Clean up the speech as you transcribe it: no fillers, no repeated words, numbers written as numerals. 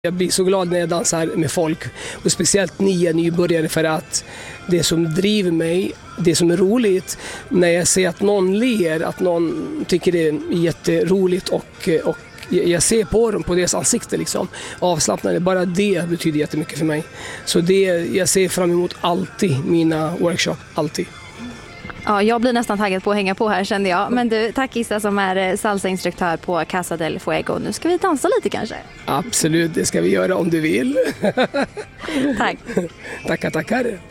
Jag blir så glad när jag dansar med folk, och speciellt nya nybörjare, för att det som driver mig, det som är roligt, när jag ser att någon ler, att någon tycker det är jätteroligt och jag ser på dem, på deras ansikte liksom, avslappnade, bara det betyder jättemycket för mig. Så det, jag ser fram emot alltid mina workshop, alltid. Ja, jag blir nästan taggad på att hänga på här, kände jag. Men du, tack Issa som är salsainstruktör på Casa del Fuego. Nu ska vi dansa lite kanske? Absolut, det ska vi göra om du vill. Tack. Tackar.